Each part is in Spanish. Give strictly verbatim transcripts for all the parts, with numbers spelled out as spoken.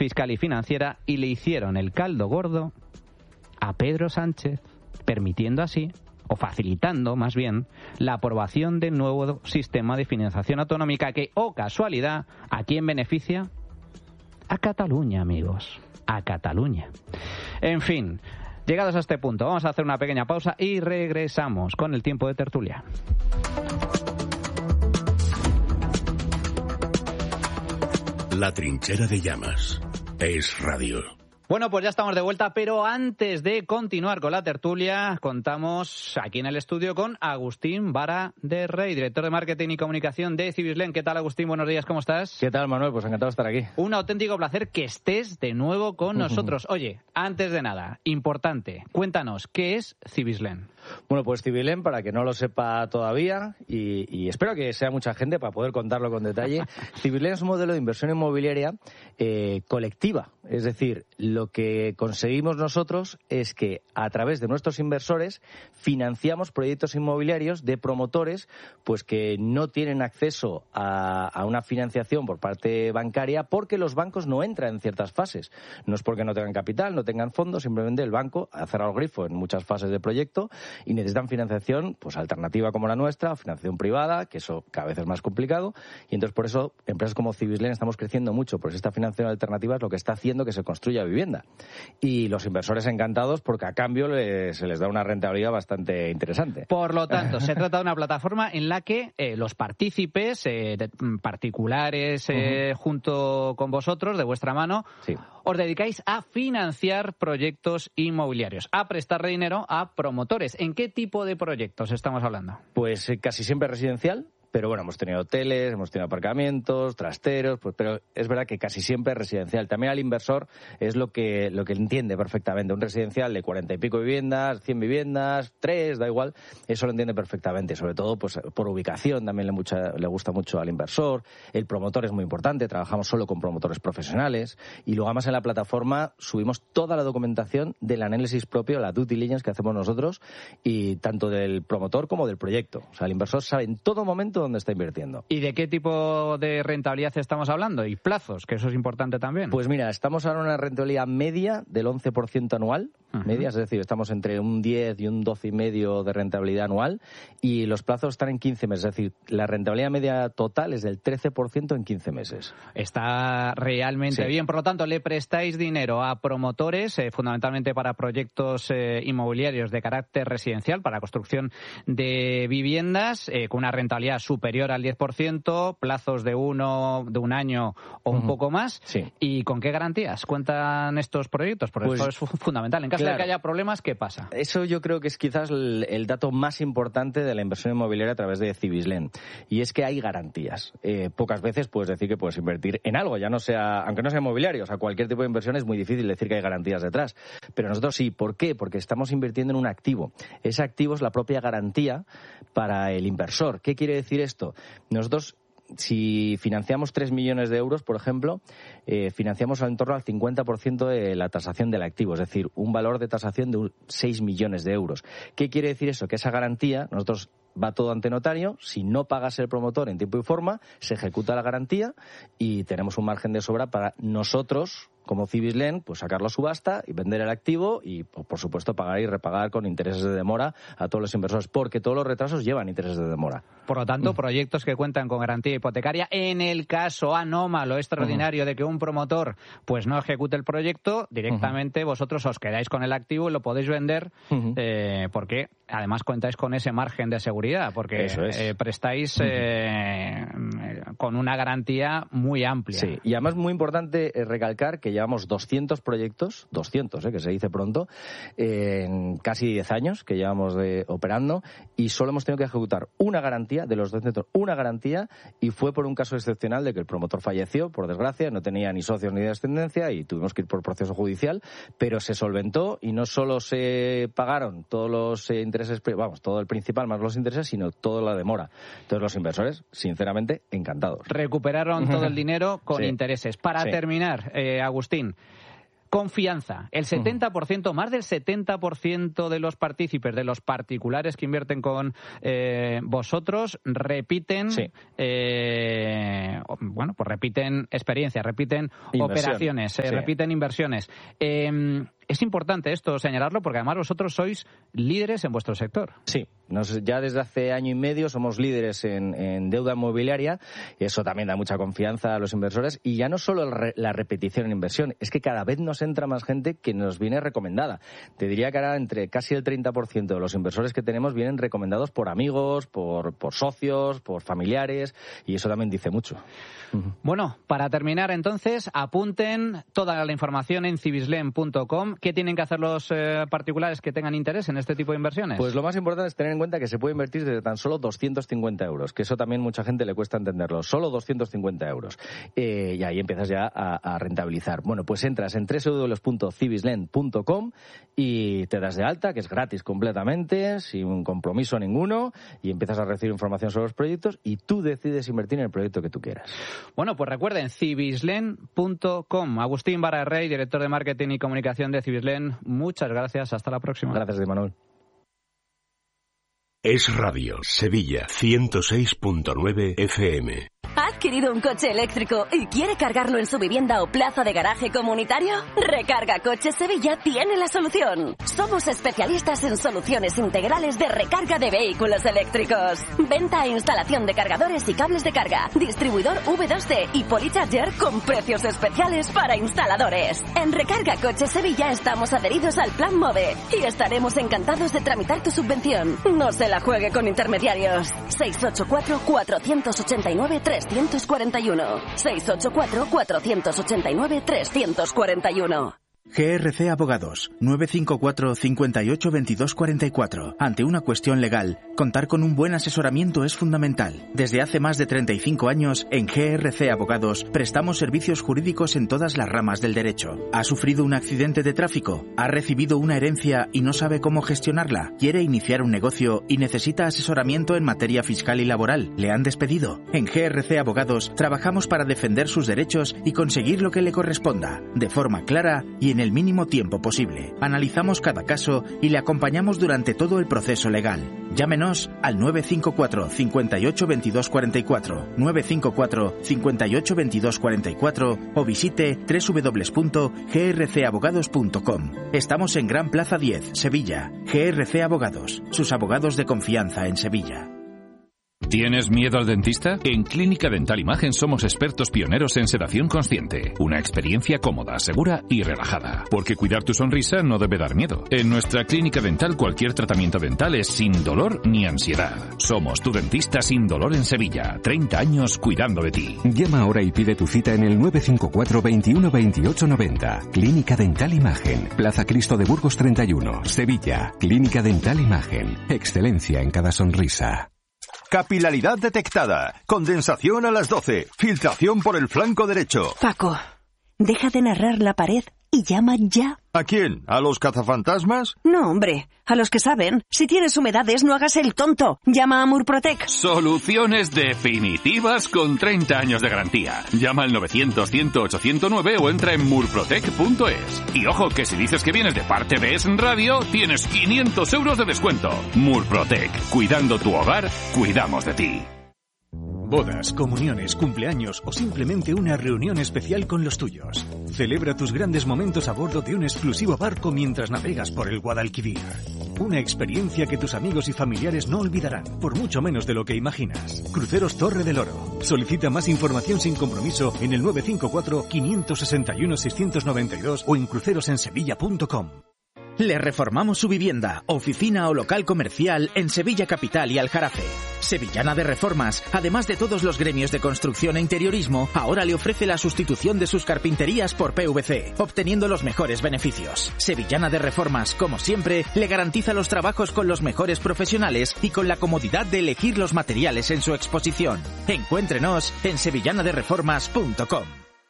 fiscal y financiera y le hicieron el caldo gordo a Pedro Sánchez, permitiendo así, o facilitando más bien, la aprobación del nuevo sistema de financiación autonómica que, oh casualidad, ¿a quién beneficia? A Cataluña, amigos, a Cataluña. En fin, llegados a este punto, vamos a hacer una pequeña pausa y regresamos con el tiempo de tertulia. La trinchera de llamas es radio. Bueno, pues ya estamos de vuelta, pero antes de continuar con la tertulia, contamos aquí en el estudio con Agustín Vara de Rey, director de Marketing y Comunicación de Cibislen. ¿Qué tal, Agustín? Buenos días, ¿cómo estás? ¿Qué tal, Manuel? Pues encantado de estar aquí. Un auténtico placer que estés de nuevo con nosotros. Oye, antes de nada, importante, cuéntanos, ¿qué es Cibislen? Bueno, pues Cibislen, para que no lo sepa todavía, y, y espero que sea mucha gente para poder contarlo con detalle, Cibislen es un modelo de inversión inmobiliaria eh, colectiva. Es decir, lo que conseguimos nosotros es que a través de nuestros inversores financiamos proyectos inmobiliarios de promotores pues que no tienen acceso a, a una financiación por parte bancaria porque los bancos no entran en ciertas fases. No es porque no tengan capital, no tengan fondos, simplemente el banco ha cerrado el grifo en muchas fases del proyecto y necesitan financiación pues alternativa como la nuestra, o financiación privada, que eso cada vez es más complicado, y entonces por eso empresas como Cibislen estamos creciendo mucho, pues esta financiación alternativa es lo que está haciendo que se construya vivienda. Y los inversores encantados porque a cambio les, se les da una rentabilidad bastante interesante. Por lo tanto, se trata de una plataforma en la que eh, los partícipes, eh, de, particulares, eh, uh-huh. junto con vosotros, de vuestra mano, sí. os dedicáis a financiar proyectos inmobiliarios, a prestarle dinero a promotores. ¿En qué tipo de proyectos estamos hablando? Pues eh, casi siempre residencial. Pero bueno, hemos tenido hoteles, hemos tenido aparcamientos, trasteros, pues, pero es verdad que casi siempre es residencial. También al inversor es lo que lo que entiende perfectamente. Un residencial de cuarenta y pico viviendas, cien viviendas, tres, da igual, eso lo entiende perfectamente. Sobre todo pues por ubicación también le, mucha, le gusta mucho al inversor. El promotor es muy importante, trabajamos solo con promotores profesionales. Y luego además en la plataforma subimos toda la documentación del análisis propio, la due diligence que hacemos nosotros, y tanto del promotor como del proyecto. O sea, el inversor sabe en todo momento dónde está invirtiendo. ¿Y de qué tipo de rentabilidad estamos hablando? ¿Y plazos? Que eso es importante también. Pues mira, estamos ahora en una rentabilidad media del once por ciento anual. Uh-huh. Media, es decir, estamos entre un diez y un doce coma cinco de rentabilidad anual y los plazos están en quince meses. Es decir, la rentabilidad media total es del trece por ciento en quince meses. Está realmente sí. bien. Por lo tanto, le prestáis dinero a promotores, eh, fundamentalmente para proyectos eh, inmobiliarios de carácter residencial, para construcción de viviendas, eh, con una rentabilidad superior al diez por ciento, plazos de uno, de un año o uh-huh. un poco más. Sí. ¿Y con qué garantías cuentan estos proyectos? Porque pues, eso es fundamental. En caso claro. de que haya problemas, ¿qué pasa? Eso yo creo que es quizás el, el dato más importante de la inversión inmobiliaria a través de Cibislen. Y es que hay garantías. Eh, pocas veces puedes decir que puedes invertir en algo, ya no sea, aunque no sea inmobiliario, o sea, cualquier tipo de inversión es muy difícil decir que hay garantías detrás. Pero nosotros sí. ¿Por qué? Porque estamos invirtiendo en un activo. Ese activo es la propia garantía para el inversor. ¿Qué quiere decir esto? Nosotros, si financiamos tres millones de euros, por ejemplo, eh, financiamos en torno al cincuenta por ciento de la tasación del activo, es decir, un valor de tasación de seis millones de euros. ¿Qué quiere decir eso? Que esa garantía, nosotros va todo ante notario, si no pagas el promotor en tiempo y forma, se ejecuta la garantía y tenemos un margen de sobra para nosotros, como Cibislen, pues sacarlo a subasta y vender el activo y, por supuesto, pagar y repagar con intereses de demora a todos los inversores, porque todos los retrasos llevan intereses de demora. Por lo tanto, uh-huh. proyectos que cuentan con garantía hipotecaria, en el caso anómalo, extraordinario uh-huh. de que un promotor pues no ejecute el proyecto, directamente uh-huh. vosotros os quedáis con el activo y lo podéis vender uh-huh. eh, porque además contáis con ese margen de seguridad, porque Eso es. eh, prestáis uh-huh. eh, con una garantía muy amplia. Sí, y además muy importante eh, recalcar que llevamos doscientos proyectos, doscientos, eh, que se dice pronto, eh, en casi diez años que llevamos de, operando, y solo hemos tenido que ejecutar una garantía, de los doscientos, una garantía, y fue por un caso excepcional de que el promotor falleció, por desgracia, no tenía ni socios ni descendencia, y tuvimos que ir por proceso judicial, pero se solventó, y no solo se pagaron todos los eh, intereses, vamos, todo el principal más los intereses, sino toda la demora. Entonces los inversores, sinceramente, encantados. Recuperaron todo el dinero con sí. intereses. Para sí. terminar, eh, Agustín, Confianza. El setenta por ciento, más del setenta por ciento de los partícipes, de los particulares que invierten con eh, vosotros, repiten, sí. eh, bueno, pues repiten experiencias, repiten Inversión. operaciones, eh, sí. repiten inversiones. Eh, Es importante esto señalarlo porque además vosotros sois líderes en vuestro sector. Sí, nos, ya desde hace año y medio somos líderes en, en deuda inmobiliaria y eso también da mucha confianza a los inversores. Y ya no solo re, la repetición en inversión, es que cada vez nos entra más gente que nos viene recomendada. Te diría que ahora entre casi el treinta por ciento de los inversores que tenemos vienen recomendados por amigos, por, por socios, por familiares y eso también dice mucho. Bueno, para terminar entonces, apunten toda la información en civislen punto com. ¿Qué tienen que hacer los eh, particulares que tengan interés en este tipo de inversiones? Pues lo más importante es tener en cuenta que se puede invertir desde tan solo doscientos cincuenta euros, que eso también mucha gente le cuesta entenderlo. Solo doscientos cincuenta euros. Eh, y ahí empiezas ya a, a rentabilizar. Bueno, pues entras en doble u doble u doble u punto civislen punto com y te das de alta, que es gratis completamente, sin compromiso ninguno, y empiezas a recibir información sobre los proyectos y tú decides invertir en el proyecto que tú quieras. Bueno, pues recuerden, civislen punto com. Agustín Barra-Rey, director de Marketing y Comunicación de Civislen, muchas gracias. Hasta la próxima. Gracias, Manuel. Es Radio, Sevilla, ciento seis punto nueve F M. ¿Ha adquirido un coche eléctrico y quiere cargarlo en su vivienda o plaza de garaje comunitario? Recarga Coches Sevilla tiene la solución. Somos especialistas en soluciones integrales de recarga de vehículos eléctricos. Venta e instalación de cargadores y cables de carga. Distribuidor V dos C y Polycharger con precios especiales para instaladores. En Recarga Coches Sevilla estamos adheridos al Plan MOVE y estaremos encantados de tramitar tu subvención. No se la juegue con intermediarios. seis ocho cuatro, cuatro ocho nueve, tres cuatro uno. seis ocho cuatro, cuatro ocho nueve, tres cuatro uno. G R C Abogados, nueve cinco cuatro, cinco ocho, veintidós cuarenta y cuatro. Ante una cuestión legal, contar con un buen asesoramiento es fundamental. Desde hace más de treinta y cinco años, en G R C Abogados, prestamos servicios jurídicos en todas las ramas del derecho. ¿Ha sufrido un accidente de tráfico? ¿Ha recibido una herencia y no sabe cómo gestionarla? ¿Quiere iniciar un negocio y necesita asesoramiento en materia fiscal y laboral? ¿Le han despedido? En G R C Abogados, trabajamos para defender sus derechos y conseguir lo que le corresponda, de forma clara y en el mínimo tiempo posible. Analizamos cada caso y le acompañamos durante todo el proceso legal. Llámenos al nueve cinco cuatro, cinco ocho, veintidós cuarenta y cuatro, nueve cinco cuatro, cinco ocho, veintidós cuarenta y cuatro o visite doble u doble u doble u punto g r c abogados punto com. Estamos en Gran Plaza diez, Sevilla. G R C Abogados, sus abogados de confianza en Sevilla. ¿Tienes miedo al dentista? En Clínica Dental Imagen somos expertos pioneros en sedación consciente. Una experiencia cómoda, segura y relajada. Porque cuidar tu sonrisa no debe dar miedo. En nuestra clínica dental cualquier tratamiento dental es sin dolor ni ansiedad. Somos tu dentista sin dolor en Sevilla. treinta años cuidando de ti. Llama ahora y pide tu cita en el nueve cinco cuatro, veintiuno, veintiocho, noventa. Clínica Dental Imagen. Plaza Cristo de Burgos treinta y uno, Sevilla. Clínica Dental Imagen. Excelencia en cada sonrisa. Capilaridad detectada. Condensación a las doce. Filtración por el flanco derecho. Paco, deja de narrar la pared y llama ya. ¿A quién? ¿A los cazafantasmas? No, hombre, a los que saben. Si tienes humedades, no hagas el tonto. Llama a Murprotec. Soluciones definitivas con treinta años de garantía. Llama al novecientos, cien, ochocientos nueve o entra en murprotec punto es. Y ojo, que si dices que vienes de parte de Es Radio, tienes quinientos euros de descuento. Murprotec. Cuidando tu hogar, cuidamos de ti. Bodas, comuniones, cumpleaños o simplemente una reunión especial con los tuyos. Celebra tus grandes momentos a bordo de un exclusivo barco mientras navegas por el Guadalquivir. Una experiencia que tus amigos y familiares no olvidarán, por mucho menos de lo que imaginas. Cruceros Torre del Oro. Solicita más información sin compromiso en el nueve cinco cuatro, cinco seis uno, seis nueve dos o en crucerosensevilla punto com. Le reformamos su vivienda, oficina o local comercial en Sevilla Capital y Aljarafe. Sevillana de Reformas, además de todos los gremios de construcción e interiorismo, ahora le ofrece la sustitución de sus carpinterías por P V C, obteniendo los mejores beneficios. Sevillana de Reformas, como siempre, le garantiza los trabajos con los mejores profesionales y con la comodidad de elegir los materiales en su exposición. Encuéntrenos en sevillana de reformas punto com.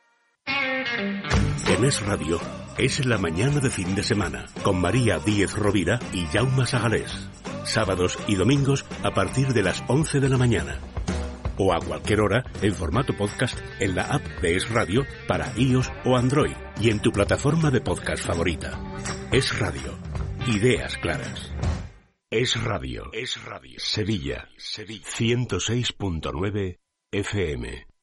En Es Radio, es la mañana de fin de semana, con María Díez Rovira y Jaume Sagalés. Sábados y domingos a partir de las once de la mañana. o a cualquier hora en formato podcast en la app de Es Radio para iOS o Android y en tu plataforma de podcast favorita. Es Radio. Ideas claras. Es Radio. Es Radio. Sevilla. Sevilla. ciento seis punto nueve F M.